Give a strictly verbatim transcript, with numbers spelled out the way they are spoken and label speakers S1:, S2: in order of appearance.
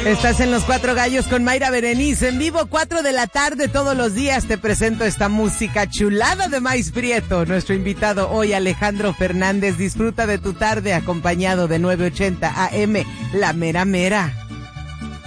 S1: Estás en Los Cuatro Gallos con Mayra Berenice, en vivo, cuatro de la tarde todos los días. Te presento esta música chulada de Maíz Prieto. Nuestro invitado hoy, Alejandro Fernández. Disfruta de tu tarde acompañado de nueve ochenta A M, La Mera Mera.